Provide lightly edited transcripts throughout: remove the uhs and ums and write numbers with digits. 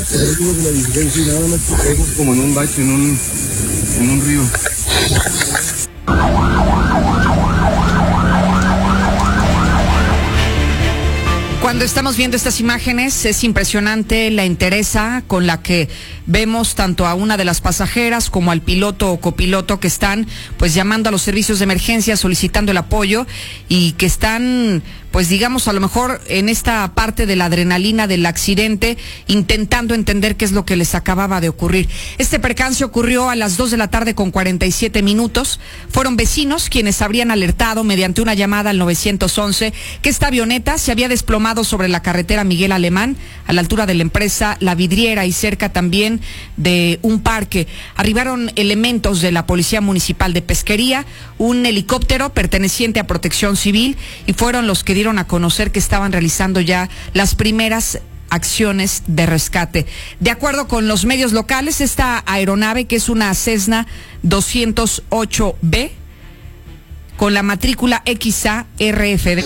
Nada más caigo como en un bache, en un río. Cuando estamos viendo estas imágenes es impresionante la entereza con la que vemos tanto a una de las pasajeras como al piloto o copiloto que están pues llamando a los servicios de emergencia solicitando el apoyo y que están pues digamos a lo mejor en esta parte de la adrenalina del accidente intentando entender qué es lo que les acababa de ocurrir. Este percance ocurrió a las 2 de la tarde con 47 minutos. Fueron vecinos quienes habrían alertado mediante una llamada al 911 que esta avioneta se había desplomado sobre la carretera Miguel Alemán a la altura de la empresa La Vidriera y cerca también de un parque. Arribaron elementos de la Policía Municipal de Pesquería, un helicóptero perteneciente a Protección Civil y fueron los que dieron a conocer que estaban realizando ya las primeras acciones de rescate. De acuerdo con los medios locales, esta aeronave, que es una Cessna 208B, con la matrícula XA-RFD.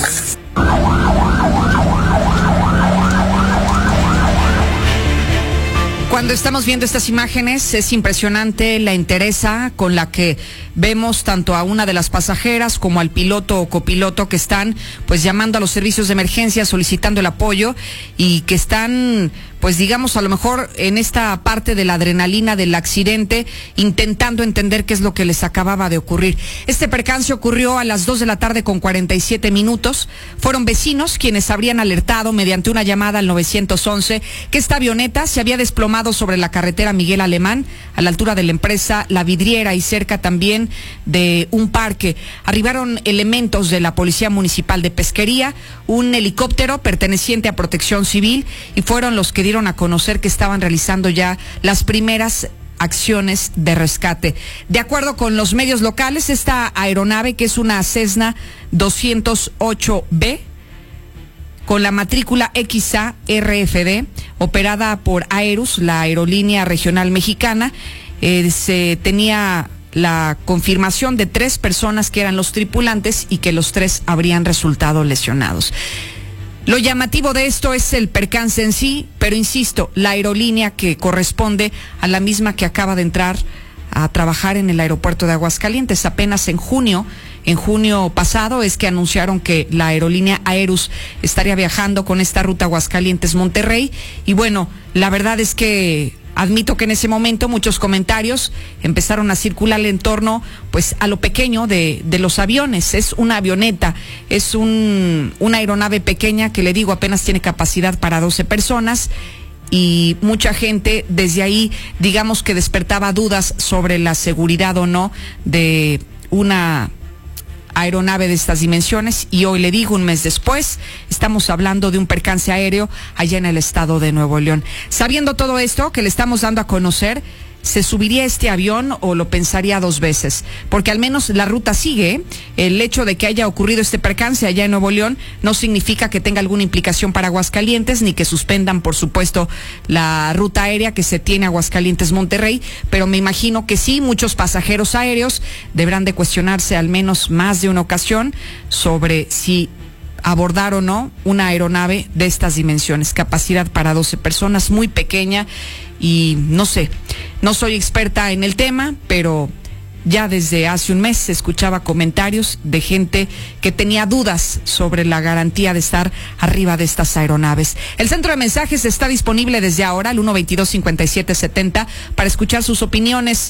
Cuando estamos viendo estas imágenes es impresionante la entereza con la que vemos tanto a una de las pasajeras como al piloto o copiloto que están pues llamando a los servicios de emergencia solicitando el apoyo y que están pues digamos a lo mejor en esta parte de la adrenalina del accidente intentando entender qué es lo que les acababa de ocurrir. Este percance ocurrió a las 2 de la tarde con 47 minutos. Fueron vecinos quienes habrían alertado mediante una llamada al 911 que esta avioneta se había desplomado sobre la carretera Miguel Alemán a la altura de la empresa La Vidriera y cerca también de un parque. Arribaron elementos de la Policía Municipal de Pesquería, un helicóptero perteneciente a Protección Civil y fueron los que dieron a conocer que estaban realizando ya las primeras acciones de rescate. De acuerdo con los medios locales, esta aeronave, que es una Cessna 208B, con la matrícula XA-RFD, operada por Aerus, la aerolínea regional mexicana, se tenía la confirmación de 3 personas que eran los tripulantes y que los 3 habrían resultado lesionados. Lo llamativo de esto es el percance en sí, pero insisto, la aerolínea que corresponde a la misma que acaba de entrar a trabajar en el aeropuerto de Aguascalientes. Apenas en junio pasado es que anunciaron que la aerolínea Aerus estaría viajando con esta ruta Aguascalientes-Monterrey y bueno, la verdad es que admito que en ese momento muchos comentarios empezaron a circular en torno pues a lo pequeño de los aviones. Es una avioneta, es una aeronave pequeña que le digo apenas tiene capacidad para 12 personas y mucha gente desde ahí digamos que despertaba dudas sobre la seguridad o no de una aeronave de estas dimensiones y hoy le digo, un mes después, estamos hablando de un percance aéreo allá en el estado de Nuevo León. Sabiendo todo esto que le estamos dando a conocer, ¿se subiría este avión o lo pensaría 2 veces? Porque al menos la ruta sigue. El hecho de que haya ocurrido este percance allá en Nuevo León no significa que tenga alguna implicación para Aguascalientes, ni que suspendan, por supuesto, la ruta aérea que se tiene Aguascalientes-Monterrey, pero me imagino que sí, muchos pasajeros aéreos deberán de cuestionarse al menos más de una ocasión sobre si abordar o no una aeronave de estas dimensiones, capacidad para 12 personas, muy pequeña y no sé, no soy experta en el tema, pero ya desde hace un mes se escuchaba comentarios de gente que tenía dudas sobre la garantía de estar arriba de estas aeronaves. El centro de mensajes está disponible desde ahora, el 122-5770, para escuchar sus opiniones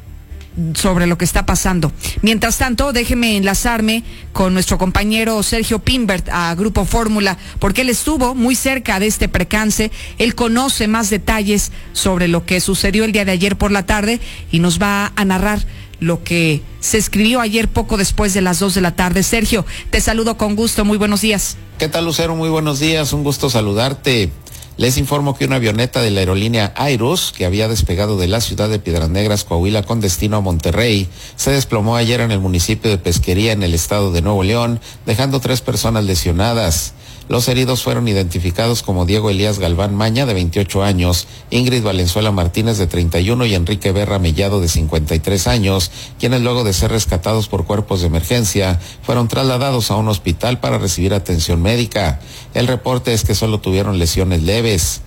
sobre lo que está pasando. Mientras tanto, déjeme enlazarme con nuestro compañero Sergio Pimbert a Grupo Fórmula, porque él estuvo muy cerca de este percance, él conoce más detalles sobre lo que sucedió el día de ayer por la tarde y nos va a narrar lo que se escribió ayer poco después de las 2 de la tarde. Sergio, te saludo con gusto, muy buenos días. ¿Qué tal, Lucero? Muy buenos días, un gusto saludarte. Les informo que una avioneta de la aerolínea Aerus, que había despegado de la ciudad de Piedras Negras, Coahuila, con destino a Monterrey, se desplomó ayer en el municipio de Pesquería, en el estado de Nuevo León, dejando 3 personas lesionadas. Los heridos fueron identificados como Diego Elías Galván Maña, de 28 años, Ingrid Valenzuela Martínez, de 31, y Enrique Berra Mellado, de 53 años, quienes luego de ser rescatados por cuerpos de emergencia, fueron trasladados a un hospital para recibir atención médica. El reporte es que solo tuvieron lesiones leves.